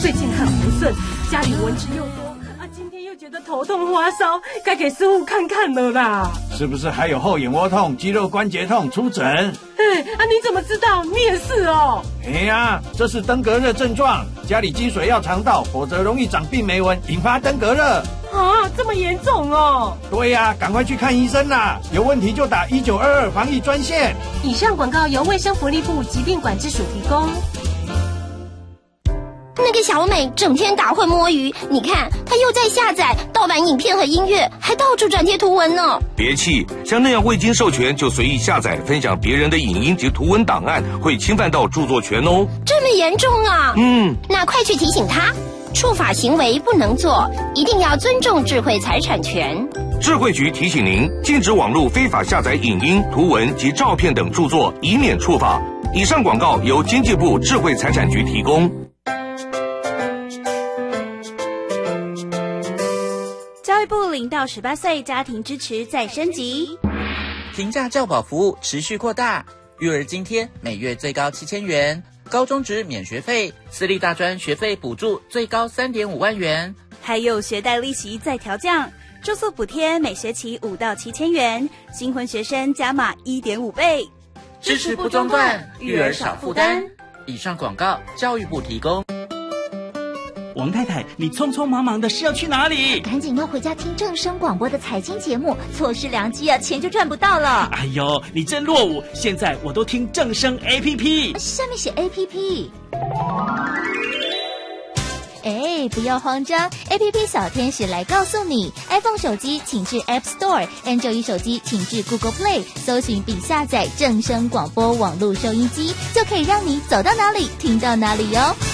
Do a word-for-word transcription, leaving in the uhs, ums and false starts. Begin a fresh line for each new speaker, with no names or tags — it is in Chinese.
最近很不顺，家里蚊子又多啊，今天又觉得头痛发烧，该给师傅看看了啦。
是不是还有后眼窝痛、肌肉关节痛？出诊。
哎啊，你怎么知道？你也是哦。
哎呀，这是登革热症状，家里积水要肠道，否则容易长病媒蚊，引发登革热。
啊，这么严重哦？
对呀、啊，赶快去看医生啦！有问题就打一九二二防疫专线。
以上广告由卫生福利部疾病管制署提供。
那个小美整天打混摸鱼，你看她又在下载盗版影片和音乐，还到处转贴图文呢。
别气，像那样未经授权就随意下载分享别人的影音及图文档案，会侵犯到著作权哦。
这么严重啊？
嗯，
那快去提醒她，触法行为不能做，一定要尊重智慧财产权。
智慧局提醒您，禁止网络非法下载影音、图文及照片等著作，以免触法。以上广告由经济部智慧财产局提供。
教育部零到十八岁家庭支持再升级，
平价教保服务持续扩大，育儿津贴每月最高七千元，高中职免学费，私立大专学费补助最高三点五万元，
还有学贷利息再调降，住宿补贴每学期五到七千元，新婚学生加码一点五倍，
支持不中断，育儿少负担。以上广告教育部提供。
王太太，你匆匆忙忙的是要去哪里？
赶紧要回家听正声广播的财经节目，错失良机啊，钱就赚不到了。
哎呦，你真落伍！现在我都听正声 A P P，
上面写 A P P。哎，不要慌张 ，A P P 小天使来告诉你 ，iPhone 手机请至 App Store，Android 手机请至 Google Play， 搜寻并下载正声广播网络收音机，就可以让你走到哪里听到哪里哟。